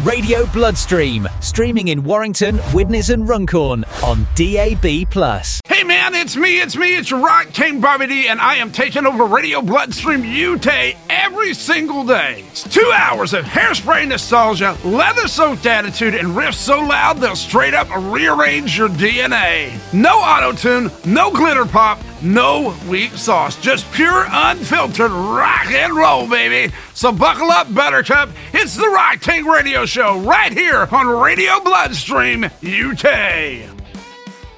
Radio Bloodstream, streaming in Warrington, Widnes and Runcorn on DAB+. Hey man, it's me, it's your Rock King Bobby D, and I am taking over Radio Bloodstream UK every single day. It's 2 hours of hairspray nostalgia, leather-soaked attitude, and riffs so loud they'll straight up rearrange your DNA. No auto-tune, no glitter pop, no weak sauce, just pure unfiltered rock and roll, baby. So buckle up, Buttercup. It's the Rock King Radio Show right here on Radio Bloodstream UK.